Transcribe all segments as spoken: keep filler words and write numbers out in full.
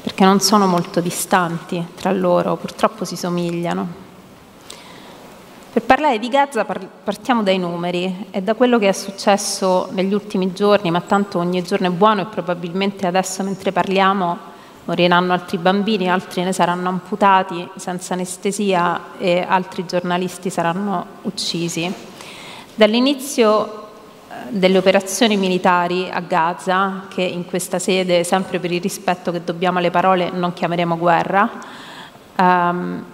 perché non sono molto distanti tra loro, purtroppo si somigliano. Per parlare di Gaza partiamo dai numeri e da quello che è successo negli ultimi giorni, ma tanto ogni giorno è buono e probabilmente adesso mentre parliamo moriranno altri bambini, altri ne saranno amputati senza anestesia e altri giornalisti saranno uccisi. Dall'inizio delle operazioni militari a Gaza, che in questa sede, sempre per il rispetto che dobbiamo alle parole, non chiameremo guerra, um,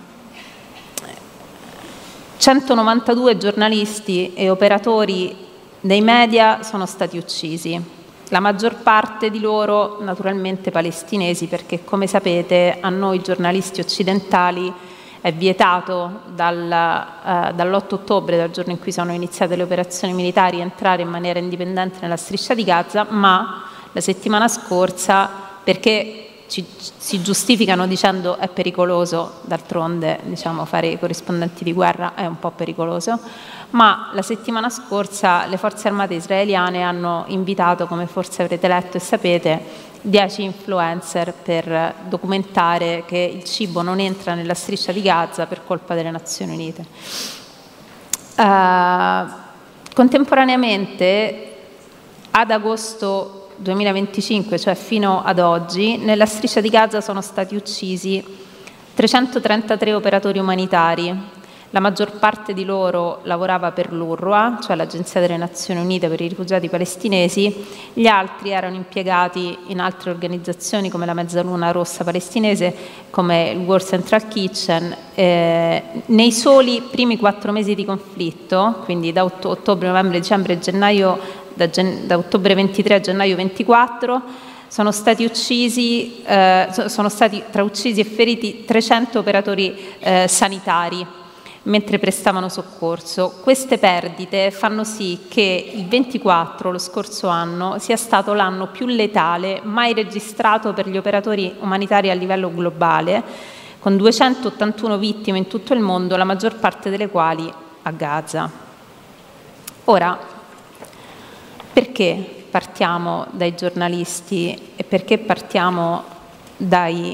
centonovantadue giornalisti e operatori dei media sono stati uccisi, la maggior parte di loro naturalmente palestinesi, perché come sapete a noi giornalisti occidentali è vietato dal, eh, dall'otto ottobre, dal giorno in cui sono iniziate le operazioni militari, entrare in maniera indipendente nella striscia di Gaza, ma la settimana scorsa, perché Ci, si giustificano dicendo è pericoloso, d'altronde diciamo, fare i corrispondenti di guerra è un po' pericoloso, ma la settimana scorsa le forze armate israeliane hanno invitato, come forse avrete letto e sapete, dieci influencer per documentare che il cibo non entra nella striscia di Gaza per colpa delle Nazioni Unite. Uh, contemporaneamente, ad agosto duemilaventicinque, cioè fino ad oggi, nella striscia di Gaza sono stati uccisi trecentotrentatré operatori umanitari. La maggior parte di loro lavorava per l'UNRWA, cioè l'Agenzia delle Nazioni Unite per i rifugiati palestinesi, gli altri erano impiegati in altre organizzazioni come la Mezzaluna Rossa palestinese, come il World Central Kitchen. Eh, nei soli primi quattro mesi di conflitto, quindi da ottobre, novembre, dicembre e gennaio, Da, gen- da ottobre ventitré a gennaio ventiquattro, sono stati uccisi, eh, sono stati tra uccisi e feriti trecento operatori eh, sanitari mentre prestavano soccorso. Queste perdite fanno sì che il ventiquattro, lo scorso anno, sia stato l'anno più letale mai registrato per gli operatori umanitari a livello globale, con duecentottantuno vittime in tutto il mondo, la maggior parte delle quali a Gaza. Ora, perché partiamo dai giornalisti e perché partiamo dai,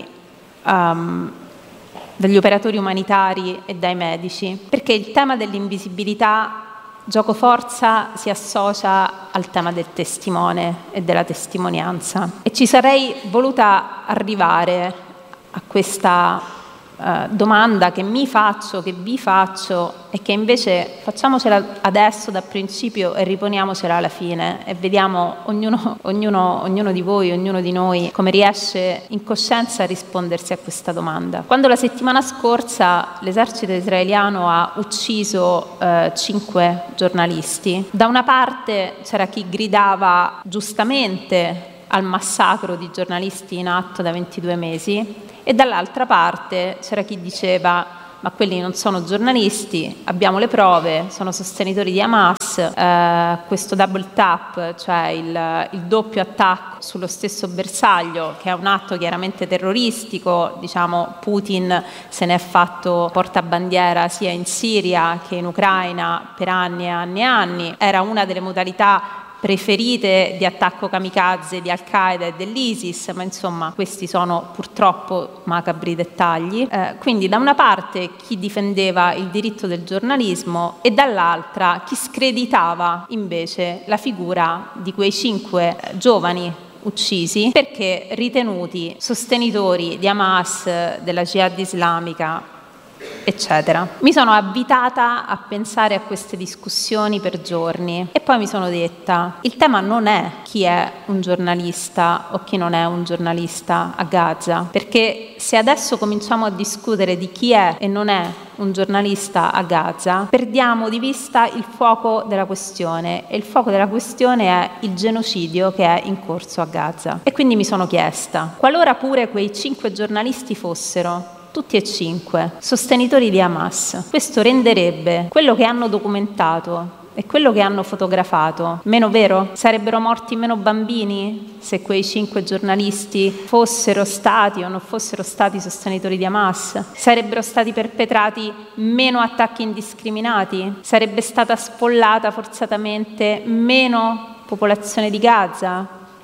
um, dagli operatori umanitari e dai medici? Perché il tema dell'invisibilità, gioco forza, si associa al tema del testimone e della testimonianza. E ci sarei voluta arrivare a questa Uh, domanda che mi faccio, che vi faccio e che invece facciamocela adesso da principio e riponiamocela alla fine e vediamo ognuno, ognuno, ognuno di voi, ognuno di noi come riesce in coscienza a rispondersi a questa domanda. Quando la settimana scorsa l'esercito israeliano ha ucciso uh, cinque giornalisti, da una parte c'era chi gridava giustamente al massacro di giornalisti in atto da ventidue mesi e dall'altra parte c'era chi diceva ma quelli non sono giornalisti, abbiamo le prove, sono sostenitori di Hamas, eh, questo double tap, cioè il, il doppio attacco sullo stesso bersaglio, che è un atto chiaramente terroristico, diciamo Putin se ne è fatto portabandiera sia in Siria che in Ucraina per anni e anni e anni, era una delle modalità preferite di attacco kamikaze di Al-Qaeda e dell'ISIS, ma insomma questi sono purtroppo macabri dettagli. Eh, quindi da una parte chi difendeva il diritto del giornalismo e dall'altra chi screditava invece la figura di quei cinque eh, giovani uccisi perché ritenuti sostenitori di Hamas, della Jihad islamica, eccetera. Mi sono avvitata a pensare a queste discussioni per giorni e poi mi sono detta il tema non è chi è un giornalista o chi non è un giornalista a Gaza, perché se adesso cominciamo a discutere di chi è e non è un giornalista a Gaza, perdiamo di vista il fuoco della questione e il fuoco della questione è il genocidio che è in corso a Gaza. E quindi mi sono chiesta, qualora pure quei cinque giornalisti fossero tutti e cinque sostenitori di Hamas, questo renderebbe quello che hanno documentato e quello che hanno fotografato meno vero? Sarebbero morti meno bambini se quei cinque giornalisti fossero stati o non fossero stati sostenitori di Hamas? Sarebbero stati perpetrati meno attacchi indiscriminati? Sarebbe stata sfollata forzatamente meno popolazione di Gaza?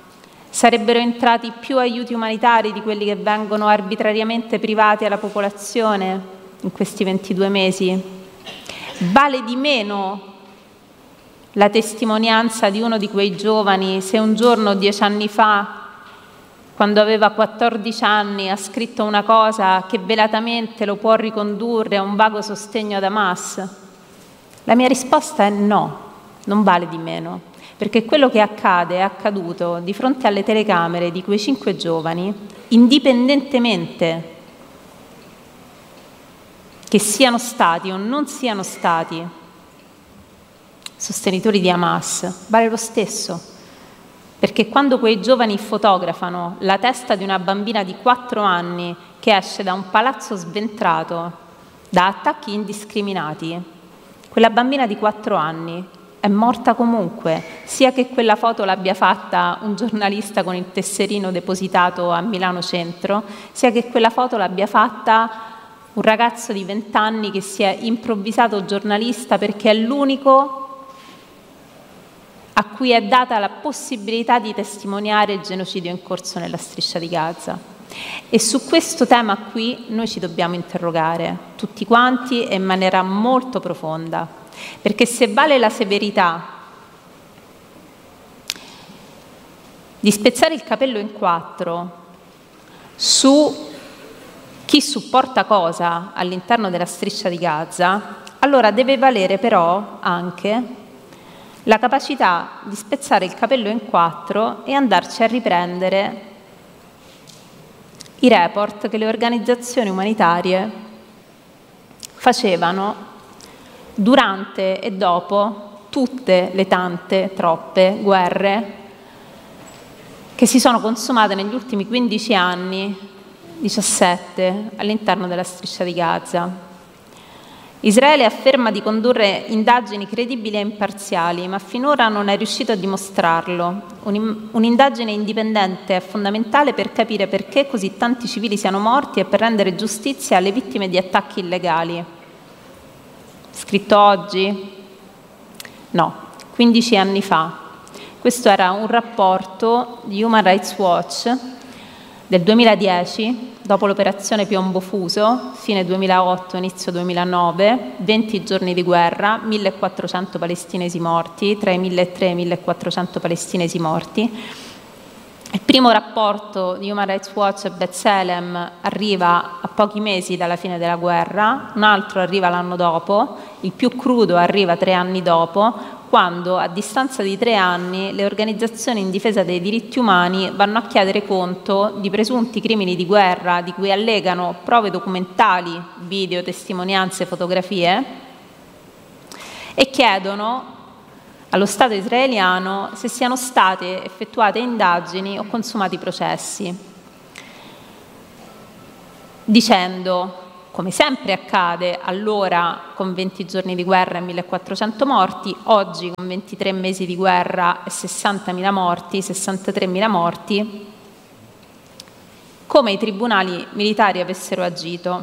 Sarebbero entrati più aiuti umanitari di quelli che vengono arbitrariamente privati alla popolazione in questi ventidue mesi? Vale di meno la testimonianza di uno di quei giovani se un giorno, dieci anni fa, quando aveva quattordici anni, ha scritto una cosa che velatamente lo può ricondurre a un vago sostegno ad Hamas? La mia risposta è no, non vale di meno, perché quello che accade è accaduto di fronte alle telecamere di quei cinque giovani, indipendentemente che siano stati o non siano stati sostenitori di Hamas, vale lo stesso. Perché quando quei giovani fotografano la testa di una bambina di quattro anni che esce da un palazzo sventrato da attacchi indiscriminati, quella bambina di quattro anni è morta comunque, sia che quella foto l'abbia fatta un giornalista con il tesserino depositato a Milano Centro, sia che quella foto l'abbia fatta un ragazzo di vent'anni che si è improvvisato giornalista perché è l'unico a cui è data la possibilità di testimoniare il genocidio in corso nella striscia di Gaza. E su questo tema qui noi ci dobbiamo interrogare, tutti quanti, e in maniera molto profonda, perché se vale la severità di spezzare il capello in quattro su chi supporta cosa all'interno della striscia di Gaza, allora deve valere però anche la capacità di spezzare il capello in quattro e andarci a riprendere i report che le organizzazioni umanitarie facevano durante e dopo tutte le tante, troppe guerre che si sono consumate negli ultimi quindici anni, diciassette, all'interno della striscia di Gaza. Israele afferma di condurre indagini credibili e imparziali, ma finora non è riuscito a dimostrarlo. Un'indagine indipendente è fondamentale per capire perché così tanti civili siano morti e per rendere giustizia alle vittime di attacchi illegali. Scritto oggi? No, quindici anni fa. Questo era un rapporto di Human Rights Watch del duemiladieci, dopo l'operazione Piombo Fuso, fine duemilaotto, inizio duemilanove, venti giorni di guerra, millequattrocento palestinesi morti, tra i milletrecento e i millequattrocento palestinesi morti. Il primo rapporto di Human Rights Watch a B'Tselem arriva a pochi mesi dalla fine della guerra, un altro arriva l'anno dopo, il più crudo arriva tre anni dopo, quando a distanza di tre anni le organizzazioni in difesa dei diritti umani vanno a chiedere conto di presunti crimini di guerra di cui allegano prove documentali, video, testimonianze, fotografie, e chiedono allo Stato israeliano se siano state effettuate indagini o consumati processi, dicendo, come sempre accade, allora con venti giorni di guerra e millequattrocento morti, oggi con ventitré mesi di guerra e sessantamila morti, sessantatremila morti, come i tribunali militari avessero agito.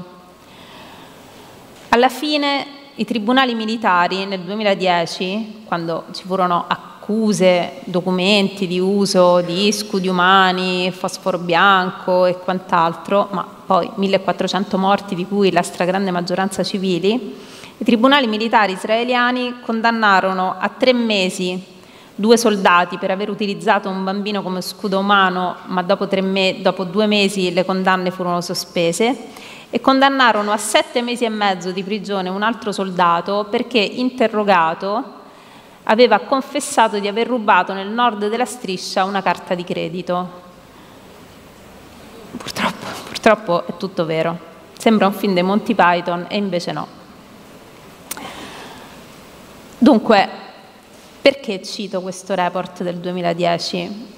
Alla fine i tribunali militari nel duemiladieci, quando ci furono accuse, documenti di uso di scudi umani, fosforo bianco e quant'altro, ma poi millequattrocento morti di cui la stragrande maggioranza civili, i tribunali militari israeliani condannarono a tre mesi due soldati per aver utilizzato un bambino come scudo umano, ma dopo, tre me- dopo due mesi le condanne furono sospese, e condannarono a sette mesi e mezzo di prigione un altro soldato perché, interrogato, aveva confessato di aver rubato nel nord della striscia una carta di credito. Purtroppo, purtroppo è tutto vero. Sembra un film dei Monty Python e invece no. Dunque, perché cito questo report del duemiladieci?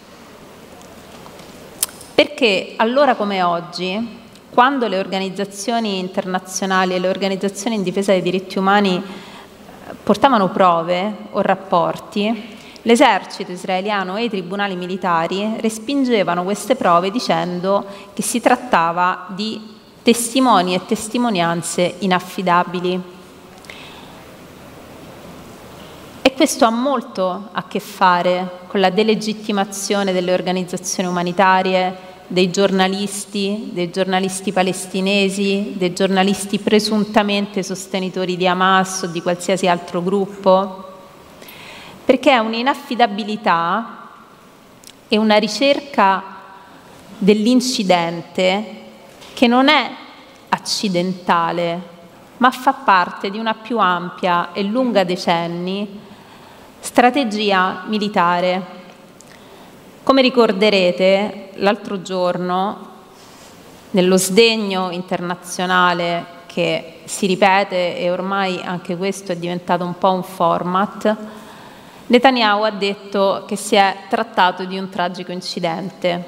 Perché allora come oggi, quando le organizzazioni internazionali e le organizzazioni in difesa dei diritti umani portavano prove o rapporti, l'esercito israeliano e i tribunali militari respingevano queste prove dicendo che si trattava di testimoni e testimonianze inaffidabili. E questo ha molto a che fare con la delegittimazione delle organizzazioni umanitarie, dei giornalisti, dei giornalisti palestinesi, dei giornalisti presuntamente sostenitori di Hamas o di qualsiasi altro gruppo, perché è un'inaffidabilità e una ricerca dell'incidente che non è accidentale, ma fa parte di una più ampia e lunga decenni strategia militare. Come ricorderete, l'altro giorno, nello sdegno internazionale che si ripete e ormai anche questo è diventato un po' un format, Netanyahu ha detto che si è trattato di un tragico incidente.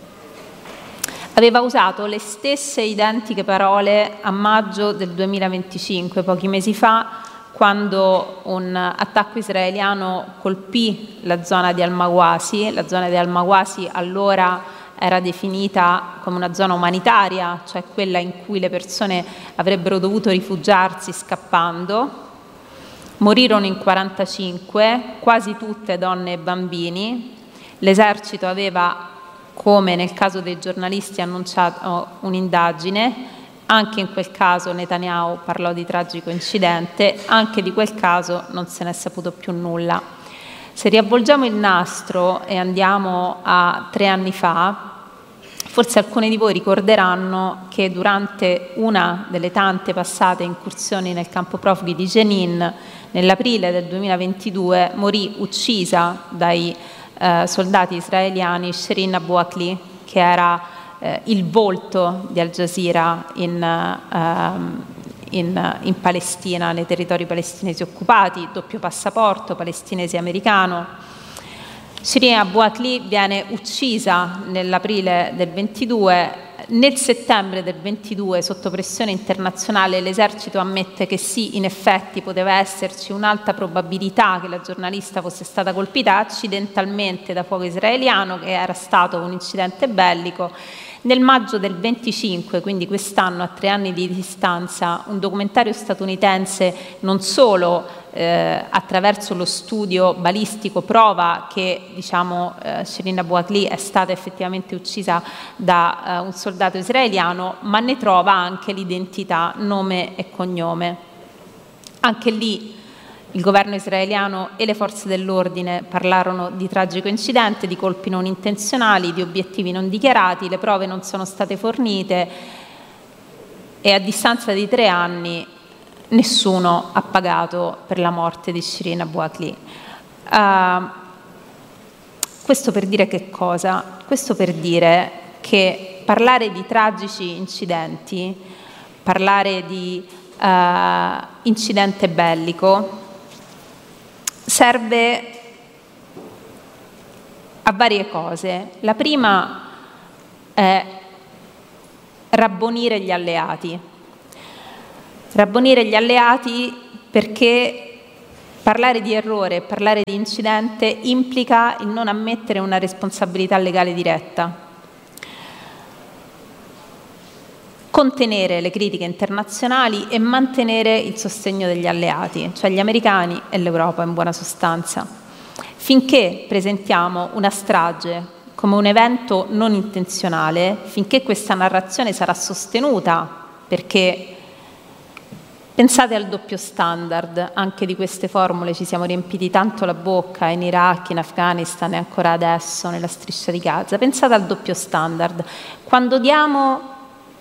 Aveva usato le stesse identiche parole a maggio del duemilaventicinque, pochi mesi fa, quando un attacco israeliano colpì la zona di Al-Mawasi. La zona di Al-Mawasi allora era definita come una zona umanitaria, cioè quella in cui le persone avrebbero dovuto rifugiarsi scappando. Morirono in quarantacinque, quasi tutte donne e bambini. L'esercito aveva, come nel caso dei giornalisti, annunciato un'indagine. Anche in quel caso Netanyahu parlò di tragico incidente, anche di quel caso non se ne è saputo più nulla. Se riavvolgiamo il nastro e andiamo a tre anni fa, forse alcuni di voi ricorderanno che durante una delle tante passate incursioni nel campo profughi di Jenin, nell'aprile del duemilaventidue, morì uccisa dai eh, soldati israeliani Shirin Abu Akleh, che era Eh, il volto di Al Jazeera in, uh, in, in Palestina, nei territori palestinesi occupati, doppio passaporto palestinese-americano. Shirin Abu Akleh viene uccisa nell'aprile del ventidue. Nel settembre del ventidue, sotto pressione internazionale, l'esercito ammette che sì, in effetti poteva esserci un'alta probabilità che la giornalista fosse stata colpita accidentalmente da fuoco israeliano, che era stato un incidente bellico. Nel maggio del venticinque, quindi quest'anno, a tre anni di distanza, un documentario statunitense non solo eh, attraverso lo studio balistico prova che diciamo, eh, Shirin Abu Akleh è stata effettivamente uccisa da eh, un soldato israeliano, ma ne trova anche l'identità, nome e cognome. Anche lì il governo israeliano e le forze dell'ordine parlarono di tragico incidente, di colpi non intenzionali, di obiettivi non dichiarati, le prove non sono state fornite e a distanza di tre anni nessuno ha pagato per la morte di Shirin Abu Akleh. Uh, questo per dire che cosa? Questo per dire che parlare di tragici incidenti, parlare di uh, incidente bellico, serve a varie cose. La prima è rabbonire gli alleati. Rabbonire gli alleati perché parlare di errore, parlare di incidente implica il non ammettere una responsabilità legale diretta. Contenere le critiche internazionali e mantenere il sostegno degli alleati, cioè gli americani e l'Europa in buona sostanza. Finché presentiamo una strage come un evento non intenzionale, finché questa narrazione sarà sostenuta, perché pensate al doppio standard, anche di queste formule ci siamo riempiti tanto la bocca in Iraq, in Afghanistan e ancora adesso nella striscia di Gaza, pensate al doppio standard. Quando diamo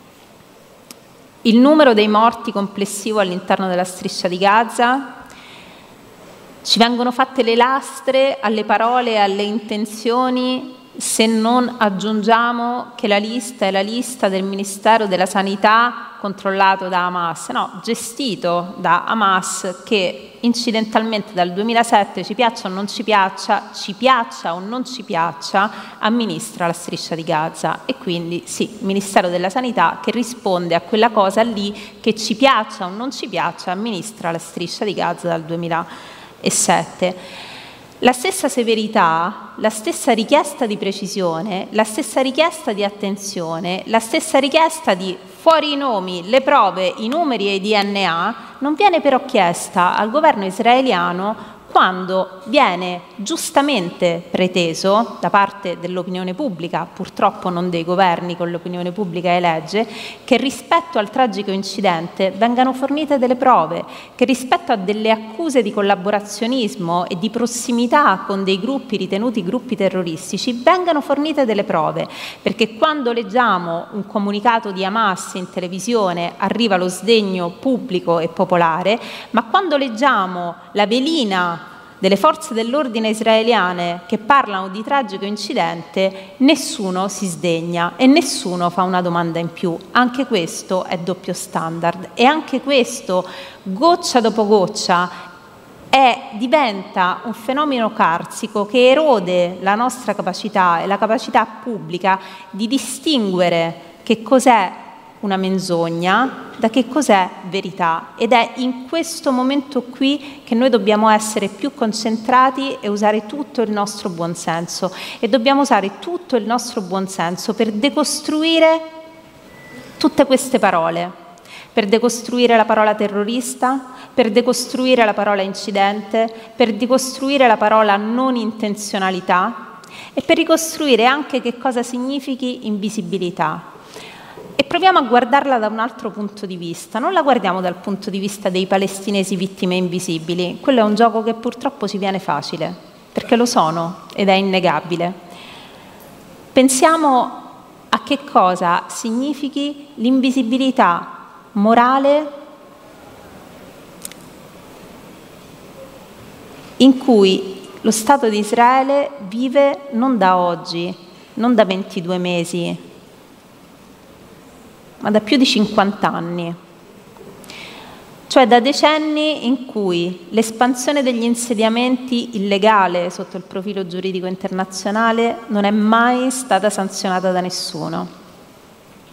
il numero dei morti complessivo all'interno della striscia di Gaza, ci vengono fatte le lastre alle parole e alle intenzioni se non aggiungiamo che la lista è la lista del Ministero della Sanità controllato da Hamas, no, gestito da Hamas, che incidentalmente dal duemilasette, ci piaccia o non ci piaccia, ci piaccia o non ci piaccia, amministra la striscia di Gaza. E quindi sì, Ministero della Sanità che risponde a quella cosa lì che ci piaccia o non ci piaccia, amministra la striscia di Gaza dal duemilasette. La stessa severità, la stessa richiesta di precisione, la stessa richiesta di attenzione, la stessa richiesta di fuori i nomi, le prove, i numeri e i D N A non viene però chiesta al governo israeliano quando viene giustamente preteso da parte dell'opinione pubblica, purtroppo non dei governi con l'opinione pubblica elegge, che rispetto al tragico incidente vengano fornite delle prove, che rispetto a delle accuse di collaborazionismo e di prossimità con dei gruppi ritenuti gruppi terroristici vengano fornite delle prove, perché quando leggiamo un comunicato di Hamas in televisione arriva lo sdegno pubblico e popolare, ma quando leggiamo la velina delle forze dell'ordine israeliane che parlano di tragico incidente, nessuno si sdegna e nessuno fa una domanda in più. Anche questo è doppio standard e anche questo, goccia dopo goccia, è, diventa un fenomeno carsico che erode la nostra capacità e la capacità pubblica di distinguere che cos'è una menzogna da che cos'è verità, ed è in questo momento qui che noi dobbiamo essere più concentrati e usare tutto il nostro buonsenso, e dobbiamo usare tutto il nostro buonsenso per decostruire tutte queste parole, per decostruire la parola terrorista, per decostruire la parola incidente, per decostruire la parola non intenzionalità e per ricostruire anche che cosa significhi invisibilità. E proviamo a guardarla da un altro punto di vista, non la guardiamo dal punto di vista dei palestinesi vittime invisibili, quello è un gioco che purtroppo ci viene facile, perché lo sono ed è innegabile. Pensiamo a che cosa significhi l'invisibilità morale in cui lo Stato di Israele vive non da oggi, non da ventidue mesi, ma da più di cinquanta anni, cioè da decenni in cui l'espansione degli insediamenti illegale sotto il profilo giuridico internazionale non è mai stata sanzionata da nessuno.